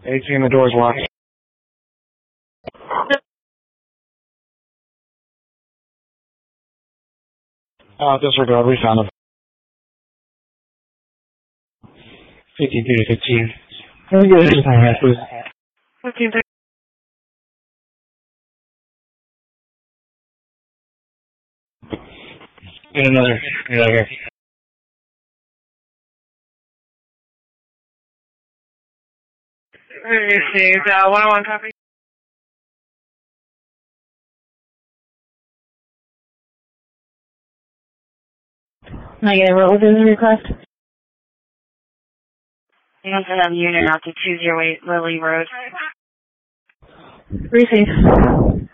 18, the door's locked. Disregard, we found him. 52 to 15. Can we get this time, please? 15 to 15. Get another. Get out of here. Received, 101 copy. Negative, what was his request? You want to send a unit out to 208 Lily Road. Receive.